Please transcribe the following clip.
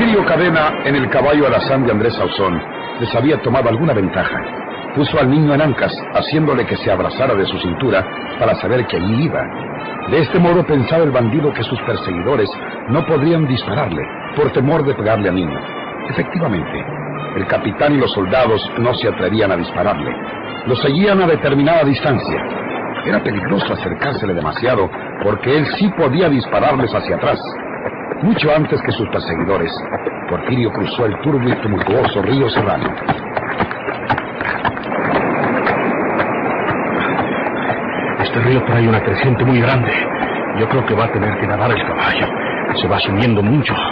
Porfirio Cadena, en el caballo alazán de Andrés Ausón, les había tomado alguna ventaja. Puso al niño en ancas, haciéndole que se abrazara de su cintura para saber que allí iba. De este modo pensaba el bandido que sus perseguidores no podrían dispararle, por temor de pegarle al niño. Efectivamente, el capitán y los soldados no se atrevían a dispararle. Lo seguían a determinada distancia. Era peligroso acercársele demasiado, porque él sí podía dispararles hacia atrás. Mucho antes que sus perseguidores, Porfirio cruzó el turbio y tumultuoso río Serrano. Este río trae una creciente muy grande. Yo creo que va a tener que nadar el caballo. Se va subiendo mucho.